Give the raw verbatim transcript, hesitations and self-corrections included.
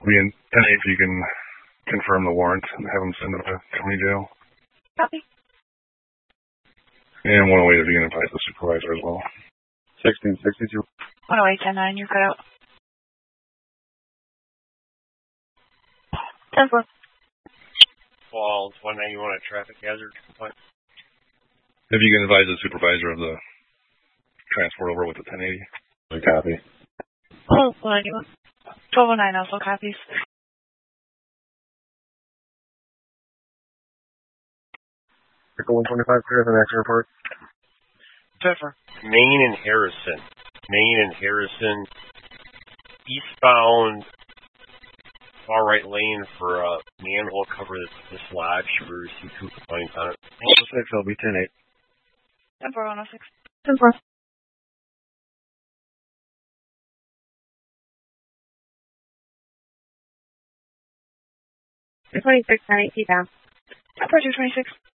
We in ten eight, if you can confirm the warrant and have them send it to county jail. Copy. And one oh eight, if you can advise the supervisor as well. sixteen sixty-two. one oh eight, ten nine, you're cut out. ten four. Falls, one ninety-one, a traffic hazard complaint. If you can advise the supervisor of the transport over with the ten eighty. Copy. Oh, one ninety-one. twelve oh nine also copies. Pickle one twenty-five, clear for the action report. Jennifer. Main and Harrison. Main and Harrison. Eastbound far right lane for a manhole cover that's dislodged. We received two complaints on it. one oh six, I'll be ten eight. ten four, one oh six. ten four. twenty-six, ten eight, keep down. ten four, two twenty-six.